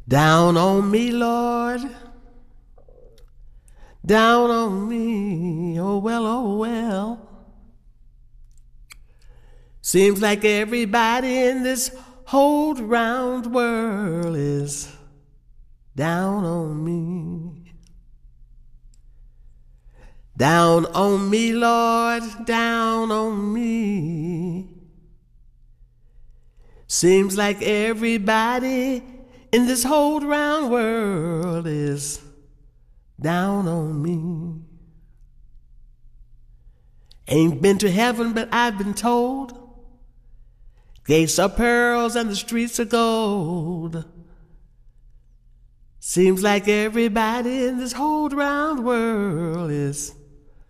Down on me, Lord, down on me, oh well, oh well. Seems like everybody in this whole round world is down on me. Down on me, Lord, down on me. Seems like everybody in this whole round world is down on me. Ain't been to heaven, but I've been told gates are pearls and the streets are gold. Seems like everybody in this whole round world is